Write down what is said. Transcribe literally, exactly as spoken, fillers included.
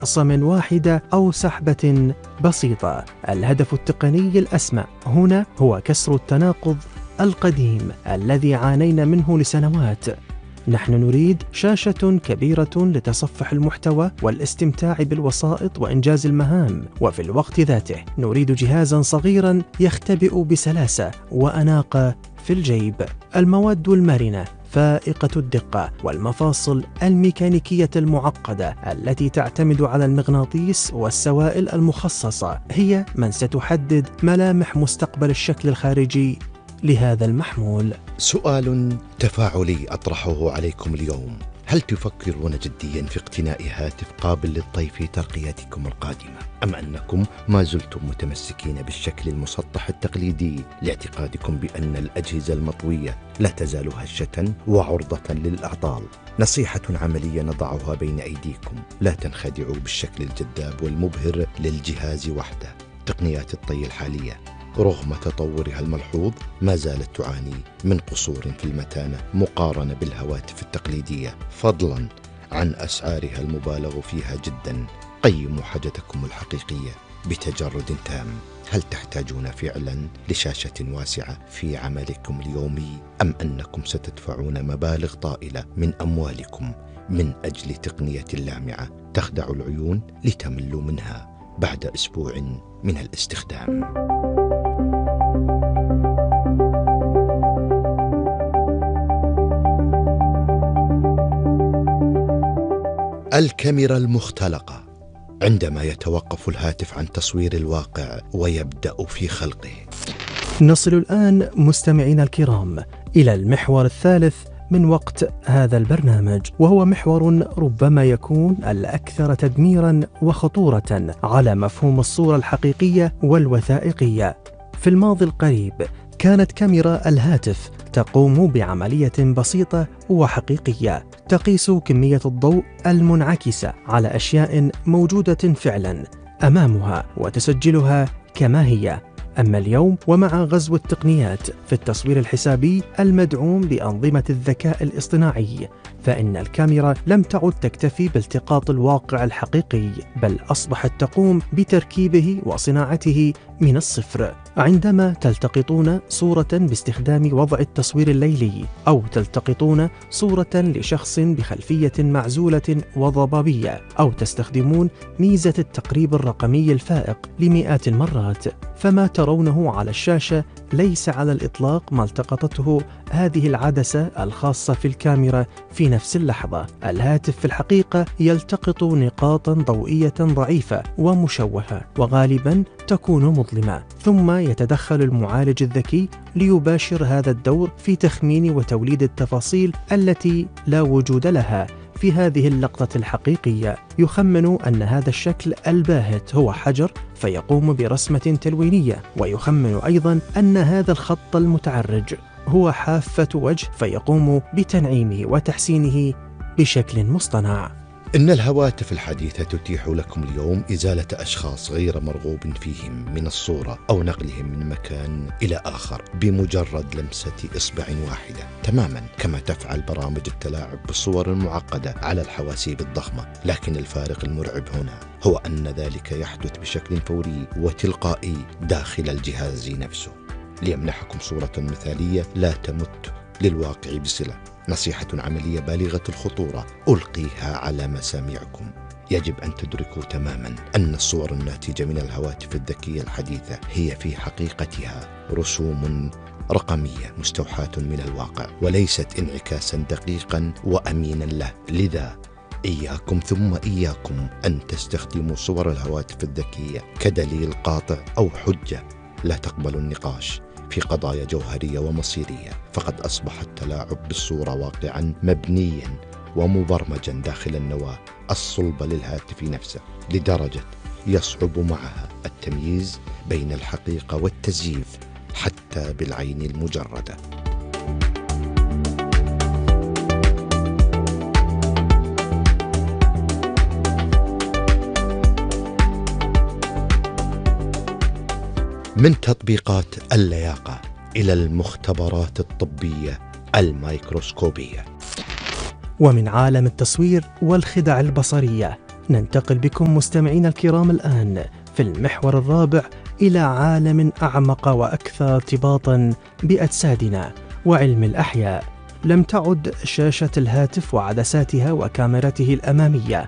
صم واحدة أو سحبة بسيطة. الهدف التقني الأسمى هنا هو كسر التناقض القديم الذي عانينا منه لسنوات. نحن نريد شاشة كبيرة لتصفح المحتوى والاستمتاع بالوسائط وإنجاز المهام، وفي الوقت ذاته نريد جهازا صغيرا يختبئ بسلاسة وأناقة في الجيب. المواد المرنة فائقة الدقة والمفاصل الميكانيكية المعقدة التي تعتمد على المغناطيس والسوائل المخصصة هي من ستحدد ملامح مستقبل الشكل الخارجي لهذا المحمول. سؤال تفاعلي أطرحه عليكم اليوم: هل تفكرون جديا في اقتناء هاتف قابل للطي في ترقياتكم القادمة، أم أنكم ما زلتم متمسكين بالشكل المسطح التقليدي لاعتقادكم بأن الأجهزة المطوية لا تزال هشة وعرضة للأعطال؟ نصيحة عملية نضعها بين أيديكم: لا تنخدعوا بالشكل الجذاب والمبهر للجهاز وحده. تقنيات الطي الحالية رغم تطورها الملحوظ ما زالت تعاني من قصور في المتانة مقارنة بالهواتف التقليدية، فضلا عن أسعارها المبالغ فيها جدا. قيموا حاجتكم الحقيقية بتجرد تام. هل تحتاجون فعلا لشاشة واسعة في عملكم اليومي، أم أنكم ستدفعون مبالغ طائلة من أموالكم من أجل تقنية لامعة تخدع العيون لتملوا منها بعد أسبوع من الاستخدام؟ الكاميرا المختلقة. عندما يتوقف الهاتف عن تصوير الواقع ويبدأ في خلقه. نصل الآن مستمعينا الكرام إلى المحور الثالث من وقت هذا البرنامج، وهو محور ربما يكون الأكثر تدميراً وخطورة على مفهوم الصورة الحقيقية والوثائقية. في الماضي القريب كانت كاميرا الهاتف تقوم بعملية بسيطة وحقيقية، تقيس كمية الضوء المنعكسة على أشياء موجودة فعلاً أمامها وتسجلها كما هي. أما اليوم ومع غزو التقنيات في التصوير الحسابي المدعوم بأنظمة الذكاء الاصطناعي، فإن الكاميرا لم تعد تكتفي بالتقاط الواقع الحقيقي، بل أصبحت تقوم بتركيبه وصناعته من الصفر. عندما تلتقطون صورة باستخدام وضع التصوير الليلي، أو تلتقطون صورة لشخص بخلفية معزولة وضبابية، أو تستخدمون ميزة التقريب الرقمي الفائق لمئات المرات، فما ترونه على الشاشة ليس على الإطلاق ما التقطته هذه العدسة الخاصة في الكاميرا في نفس اللحظة. الهاتف في الحقيقة يلتقط نقاطا ضوئية ضعيفة ومشوهة، وغالبا تكون مظلمة، ثم يتدخل المعالج الذكي ليباشر هذا الدور في تخمين وتوليد التفاصيل التي لا وجود لها في هذه اللقطة الحقيقية. يخمن أن هذا الشكل الباهت هو حجر فيقوم برسمة تلوينية، ويخمن أيضا أن هذا الخط المتعرج هو حافة وجه فيقوم بتنعيمه وتحسينه بشكل مصطنع. إن الهواتف الحديثة تتيح لكم اليوم إزالة أشخاص غير مرغوب فيهم من الصورة أو نقلهم من مكان إلى آخر بمجرد لمسة إصبع واحدة، تماما كما تفعل برامج التلاعب بالصور المعقدة على الحواسيب الضخمة. لكن الفارق المرعب هنا هو أن ذلك يحدث بشكل فوري وتلقائي داخل الجهاز نفسه، ليمنحكم صورة مثالية لا تمت للواقع بصلة. نصيحة عملية بالغة الخطورة ألقيها على مسامعكم: يجب أن تدركوا تماما أن الصور الناتجة من الهواتف الذكية الحديثة هي في حقيقتها رسوم رقمية مستوحاة من الواقع، وليست انعكاسا دقيقا وأمينا له. لذا إياكم ثم إياكم أن تستخدموا صور الهواتف الذكية كدليل قاطع أو حجة لا تقبل النقاش في قضايا جوهرية ومصيرية، فقد أصبح التلاعب بالصورة واقعا مبنيا ومبرمجا داخل النواة الصلبة للهاتف نفسه، لدرجة يصعب معها التمييز بين الحقيقة والتزييف حتى بالعين المجردة. من تطبيقات اللياقة إلى المختبرات الطبية الميكروسكوبية، ومن عالم التصوير والخدع البصرية ننتقل بكم مستمعين الكرام الآن في المحور الرابع إلى عالم أعمق وأكثر ارتباطا بأجسادنا وعلم الأحياء. لم تعد شاشة الهاتف وعدساتها وكاميرته الأمامية